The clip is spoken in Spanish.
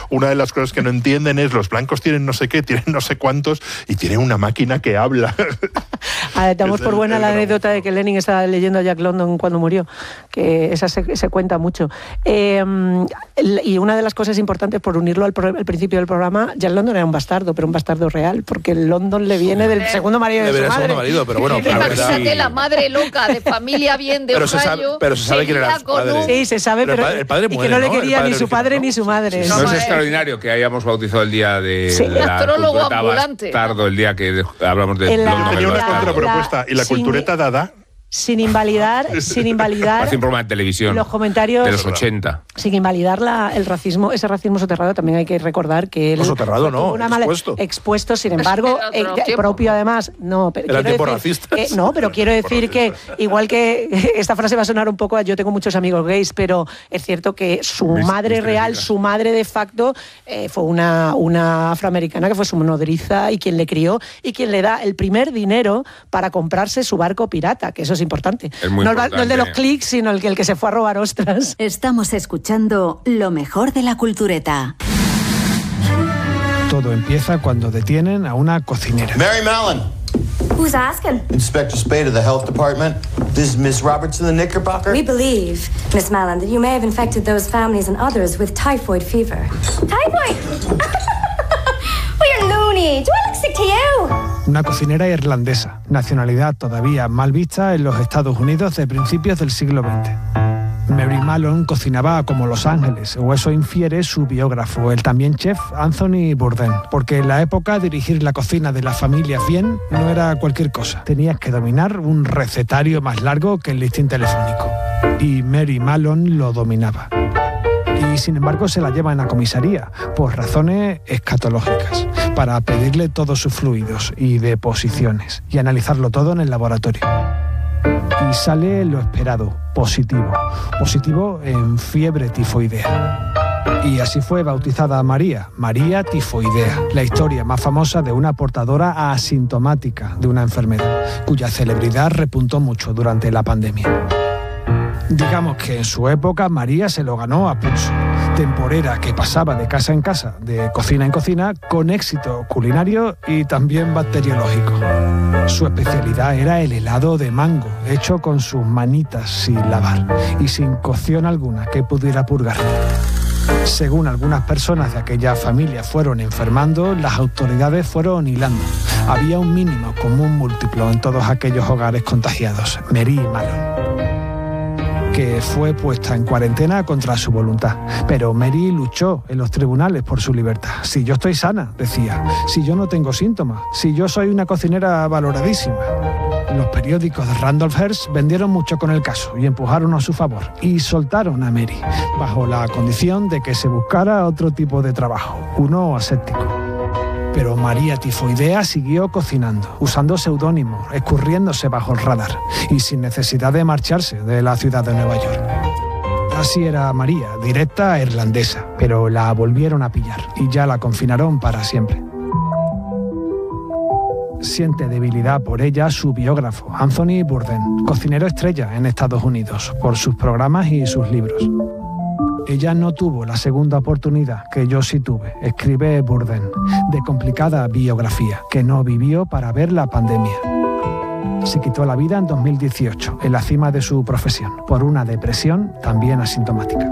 una de las cosas que no entienden es los blancos tienen no sé qué, tienen no sé cuántos y tienen una máquina que habla. Damos por buena la anécdota de que Lenin estaba leyendo a Jack London cuando murió, que esa se cuenta mucho. Y una de las cosas importantes, por unirlo al principio del programa, Jack London era un bastardo, pero un bastardo real, porque London le viene del segundo marido de su madre. Segundo marido, pero bueno, imagínate la madre loca, de familia bien, de Ohio. Pero se sabe quién era su padre. Sí, se sabe, pero el padre muere, y que no le quería ni su padre ni su madre. No es extraordinario que hayamos bautizado el día de la astrólogo cultureta ambulante. bastardo, el día que hablamos de London. Tenía una contrapropuesta, y la cultureta dada. Sin invalidar Hace un programa de televisión los comentarios de los 80. Sin invalidar el racismo, ese racismo soterrado, también hay que recordar que él soterrado no, expuesto, sin embargo, propio además, no, pero era tiempo racista. No, pero quiero decir que igual que esta frase va a sonar un poco, yo tengo muchos amigos gays, pero es cierto que su madre real, su madre de facto, fue una afroamericana que fue su nodriza y quien le crió y quien le da el primer dinero para comprarse su barco pirata, que eso es importante. No el de los clics, sino el que se fue a robar ostras. Estamos escuchando lo mejor de la cultureta. Todo empieza cuando detienen a una cocinera. Mary Mallon. Who's asking? Inspector Spade of the Health Department. This is Miss Robertson, the Knickerbocker. We believe, Miss Mallon, that you may have infected those families and others with typhoid fever. Typhoid? Well, you're loony. Do I look sick to you? Una cocinera irlandesa, nacionalidad todavía mal vista en los Estados Unidos de principios del siglo XX. Mary Mallon cocinaba como Los Ángeles, o eso infiere su biógrafo, el también chef Anthony Bourdain, porque en la época dirigir la cocina de las familias bien no era cualquier cosa. Tenías que dominar un recetario más largo que el listín telefónico. Y Mary Mallon lo dominaba. Y sin embargo se la llevan a comisaría por razones escatológicas, para pedirle todos sus fluidos y deposiciones y analizarlo todo en el laboratorio. Y sale lo esperado, positivo en fiebre tifoidea. Y así fue bautizada María Tifoidea, la historia más famosa de una portadora asintomática de una enfermedad, cuya celebridad repuntó mucho durante la pandemia. Digamos que en su época María se lo ganó a pulso. Temporera que pasaba de casa en casa, de cocina en cocina, con éxito culinario y también bacteriológico. Su especialidad era el helado de mango, hecho con sus manitas sin lavar y sin cocción alguna que pudiera purgar. Según algunas personas de aquella familia fueron enfermando, las autoridades fueron hilando. Había un mínimo común múltiplo en todos aquellos hogares contagiados: Mary Mallon, que fue puesta en cuarentena contra su voluntad. Pero Mary luchó en los tribunales por su libertad. Si yo estoy sana, decía, si yo no tengo síntomas, si yo soy una cocinera valoradísima. Los periódicos de Randolph Hearst vendieron mucho con el caso y empujaron a su favor y soltaron a Mary, bajo la condición de que se buscara otro tipo de trabajo, uno aséptico. Pero María Tifoidea siguió cocinando, usando seudónimos, escurriéndose bajo el radar y sin necesidad de marcharse de la ciudad de Nueva York. Así era María, directa irlandesa, pero la volvieron a pillar y ya la confinaron para siempre. Siente debilidad por ella su biógrafo, Anthony Bourdain, cocinero estrella en Estados Unidos, por sus programas y sus libros. Ella no tuvo la segunda oportunidad que yo sí tuve, escribe Bourdain, de complicada biografía, que no vivió para ver la pandemia. Se quitó la vida en 2018, en la cima de su profesión, por una depresión también asintomática.